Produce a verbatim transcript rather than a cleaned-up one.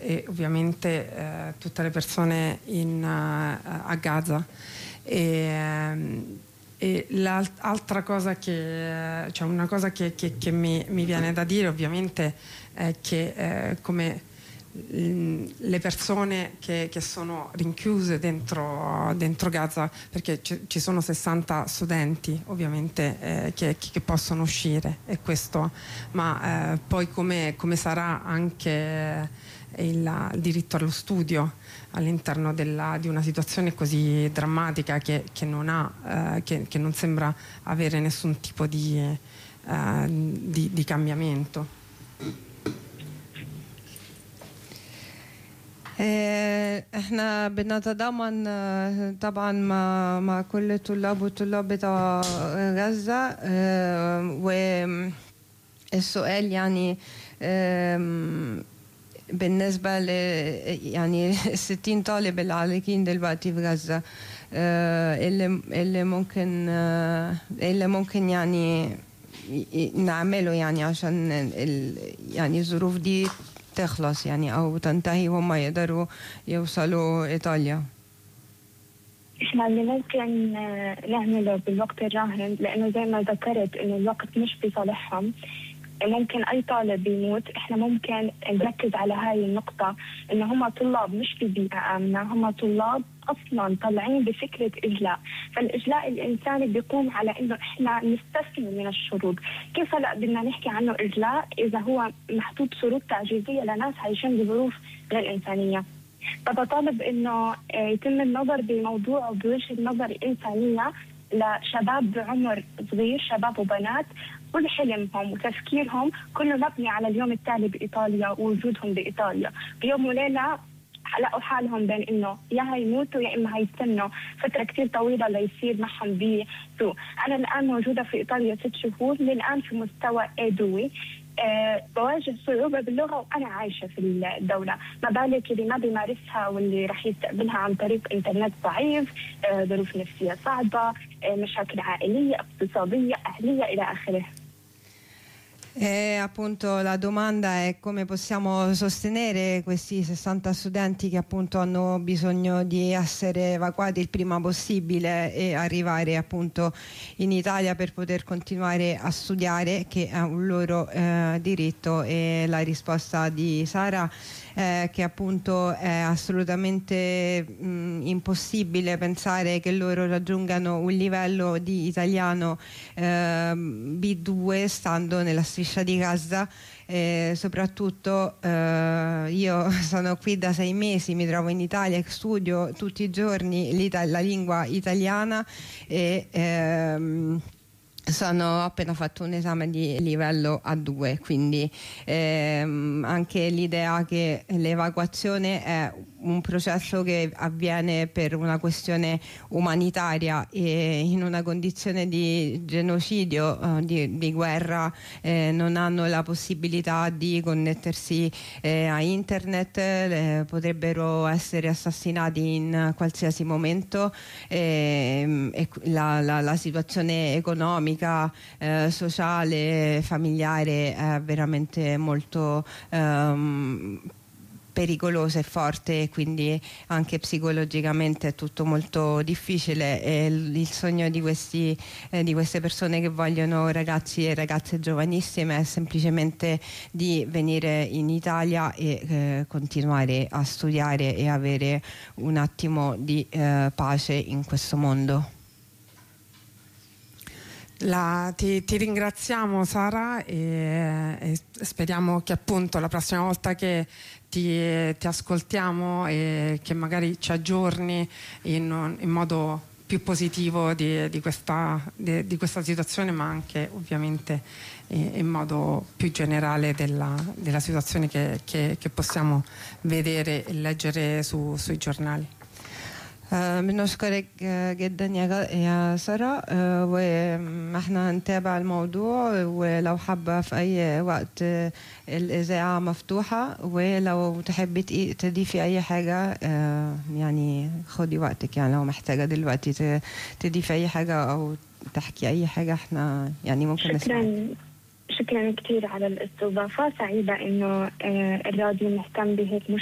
e ovviamente eh, tutte le persone in, uh, a Gaza. E, e l'altra cosa che, cioè una cosa che, che, che mi, mi viene da dire ovviamente è che eh, come le persone che, che sono rinchiuse dentro, dentro Gaza, perché ci sono sessanta studenti ovviamente eh, che, che possono uscire, e questo, ma eh, poi come, come sarà anche il, il diritto allo studio all'interno della, di una situazione così drammatica che, che, non ha, eh, che, che non sembra avere nessun tipo di, eh, di, di cambiamento. احنا بنتضامن طبعا مع مع كل الطلاب والطلاب بتوع غزة، والسؤال يعني بالنسبة ل يعني ستين طالب العالقين دلوقتي في غزة، اللي اللي ممكن اللي ممكن يعني نعمله يعني عشان يعني الظروف دي تخلص يعني أو تنتهي وهم يقدروا يوصلوا إيطاليا. إحنا اللي ممكن نعمله بالوقت الراهن، لأنه زي ما ذكرت إنه الوقت مش بصالحهم، ممكن أي طالب يموت. إحنا ممكن نركز على هاي النقطة، إنه هم طلاب مش في بيئة آمنة، هم طلاب أصلاً طالعين بفكرة إجلاء، فالإجلاء الإنساني بيقوم على إنه إحنا نستسلم من الشروط. كيف لا بدنا نحكي عنه إجلاء إذا هو محطوط شروط تعجيزية لناس عايشين بظروف غير إنسانية؟ فبطالب إنه يتم النظر بموضوع بوجه نظر إنسانية لشباب بعمر صغير، شباب وبنات، كل حلمهم وتفكيرهم كله مبني على اليوم التالي بإيطاليا ووجودهم بإيطاليا. بيوم وليلة لقوا حالهم بين إنه يا هيموتوا يا إما هيستنوا فترة كتير طويلة ليصير معهم بسوء. أنا الآن موجودة في إيطاليا ست شهور، للآن في مستوى إيدوي. أه بواجه صعوبة باللغة وأنا عايشة في الدولة، ما بالك اللي ما بيمارسها واللي رح يستقبلها عن طريق إنترنت ضعيف، أه ظروف نفسية صعبة، أه مشاكل عائلية اقتصادية أهلية إلى آخره. E appunto la domanda è come possiamo sostenere questi sessanta studenti che appunto hanno bisogno di essere evacuati il prima possibile e arrivare appunto in Italia per poter continuare a studiare, che è un loro eh, diritto. E la risposta di Sara è che appunto è assolutamente mh, impossibile pensare che loro raggiungano un livello di italiano eh, B due stando nella striscia di Gaza. Eh, soprattutto eh, io sono qui da sei mesi, mi trovo in Italia e studio tutti i giorni la lingua italiana e ehm, sono ho appena fatto un esame di livello A due, quindi ehm, anche l'idea che l'evacuazione è un processo che avviene per una questione umanitaria e in una condizione di genocidio, eh, di, di guerra, eh, non hanno la possibilità di connettersi eh, a internet, eh, potrebbero essere assassinati in qualsiasi momento, eh, e la, la, la situazione economica, eh, sociale, familiare è veramente molto ehm, pericolosa e forte, quindi anche psicologicamente è tutto molto difficile. E il sogno di, questi, eh, di queste persone che vogliono, ragazzi e ragazze giovanissime, è semplicemente di venire in Italia e eh, continuare a studiare e avere un attimo di eh, pace in questo mondo. La, ti, ti ringraziamo Sara e, e speriamo che appunto la prossima volta che ti, ti ascoltiamo e che magari ci aggiorni in, in modo più positivo di, di, questa, di, di questa situazione, ma anche ovviamente in, in modo più generale della, della situazione che, che, che possiamo vedere e leggere su, sui giornali. بنشكرك جدا يا يا سارة، واحنا هنتابع الموضوع، ولو حابة في أي وقت الإذاعة مفتوحة، ولو تحبي تضيفي أي حاجة يعني خدي وقتك، يعني لو محتاجة دلوقتي تضيفي أي حاجة أو تحكي أي حاجة احنا يعني ممكن نسمع. شكرا شكرا كثير على الاستضافة، سعيدة إنه الراديو مهتم بهيك